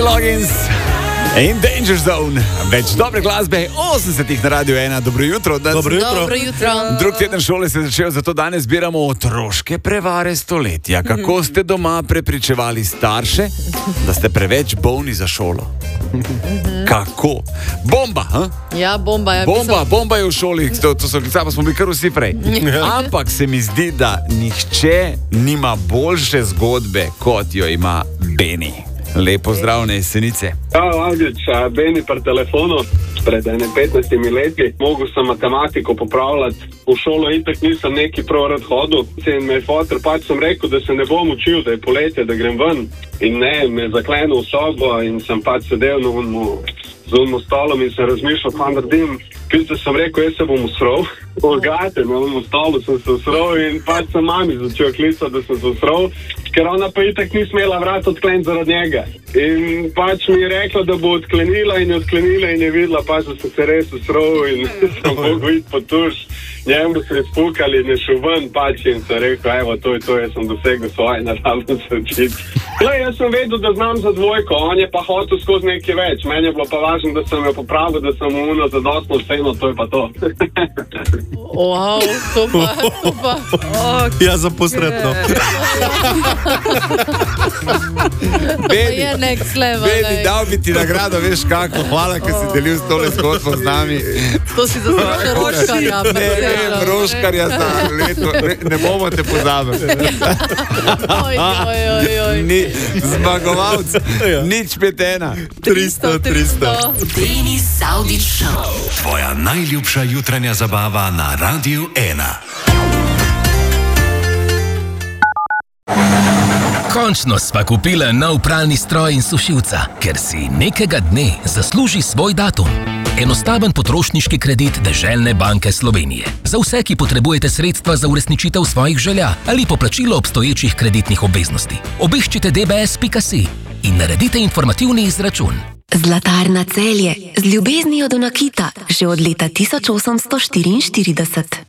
Loggins in Danger Zone. Več dobre glasbe, 80-ih na Radio 1. Dobro jutro. Dobro jutro. Drug teden šole se je začel, zato danes zbiramo otroške prevare stoletja. Kako ste doma prepričevali starše, da ste preveč bolni za šolo? Kako? Bomba, ha? Ja, bomba je. Bomba je v šoli, to so klica, pa smo bili kar vsi prej. Ampak se mi zdi, da nihče nima boljše zgodbe, kot jo ima Beni. Lepo zdrav na Jesenice. Ja, Avdić, Beni pri telefonu pred 15 leti. Mogel sem matematiko popravljati. V šolo itak nisem neki prav rad hodil. In me je foter, pač sem rekel, da se ne bom učil, da je poletje, da grem ven. In ne, me je zaklenil v sobo in sem pač sedel na unmu stolom in sem razmišljal, kaj naredim. Pisal sem rekel, jaz se bom usral. Ogate, na unmu stolu sem se usral in pač sem mami začel klicati, da sem se usral. Ker ona pa itak ni smela vrat odkleniti zaradi njega. In pač mi je rekla, da bo odklenila in je videla, pač da sem se res usral in sem mogel iti po tuš. Njemu se je spukali in je šel ven pač in sem rekel, evo, to je to, jaz sem dosegel svoje, naravno se učiti. Jaz sem vedel, da znam za dvojko, on je pa hotel skozi nekaj več. Meni je bilo pa važno, da sem jo popravil, da sem mu zadostno vseeno, to je pa to. Wow, to pa. Ja, za posredno. Je next level. Beni, dal bi ti nagrado, veš kako, hvala, ker si delil s tole zgodbo z nami. To si zaslužil Roškarja. Ne, Roškarja za leto, ne bomo te pozabili. Ni zmagovalc, nič 5-1. 300. Denis Avdić Show. Tvoja najljubša jutranja zabava na Radio 1. Končno sva kupila nov pralni stroj in sušilca, ker si nekega dne zasluži svoj datum. Enostaven potrošniški kredit Deželne banke Slovenije. Za vse, ki potrebujete sredstva za uresničitev svojih želja ali poplačilo obstoječih kreditnih obveznosti. Obiščite dbs.si in naredite informativni izračun. Zlatarna Celje z ljubeznijo do nakita že od leta 1844.